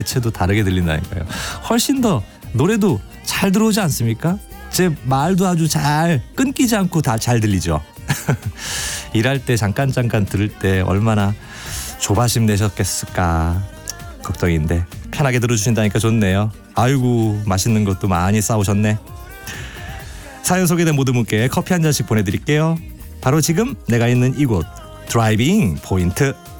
대체도 다르게 들린다니까요. 훨씬 더 노래도 잘 들어오지 않습니까? 제 말도 아주 잘 끊기지 않고 다 잘 들리죠. 일할 때 잠깐 들을 때 얼마나 조바심 내셨겠을까 걱정인데 편하게 들어주신다니까 좋네요. 아이고 맛있는 것도 많이 싸우셨네. 사연 소개된 모든 분께 커피 한 잔씩 보내드릴게요. 바로 지금 내가 있는 이곳 드라이빙 포인트.